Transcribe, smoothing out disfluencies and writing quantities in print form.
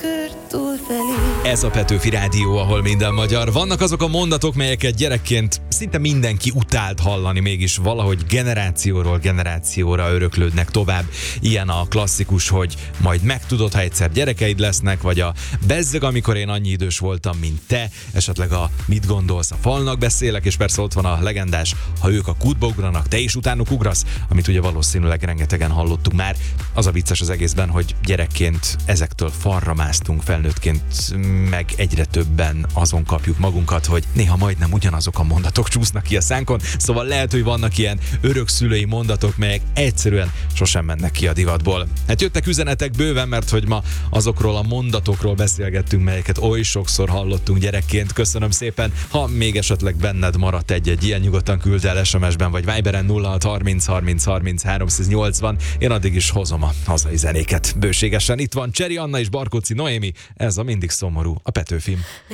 kör túlfelé. Ez a Petőfi Rádió, ahol minden magyar. Vannak azok a mondatok, melyeket gyerekként szinte mindenki utált hallani, mégis valahogy generációról generációra öröklődnek tovább. Ilyen a klasszikus, hogy majd megtudod, ha egyszer gyerekeid lesznek, vagy a bezzeg, amikor én annyi idős voltam, mint te, esetleg a mit gondolsz, a falnak beszélek, és persze ott van a legendás, ha ők a kútba ugranak, te is utánuk ugrasz, amit ugye valószínűleg rengetegen hallottuk már. Az a vicces az egészben, hogy gyerekként ezektől falra másztunk, felnőttként meg egyre többen azon kapjuk magunkat, hogy néha majdnem ugyanazok a mondatok csúsznak ki a szánkon, szóval lehet, hogy vannak ilyen örökszülői mondatok, melyek egyszerűen sosem mennek ki a divatból. Hát jöttek üzenetek bőven, mert hogy ma azokról a mondatokról beszélgettünk, melyeket oly sokszor hallottunk gyerekként. Köszönöm szépen, ha még esetleg benned maradt egy-egy ilyen, nyugodtan küld el SMS-ben vagy Viberen 0630 30 30 380. Én addig is hozom a hazai zenéket bőségesen. Itt van Cseri Anna és Barkóczi Noémi, ez a Mindig Szomorú, a Petőfim.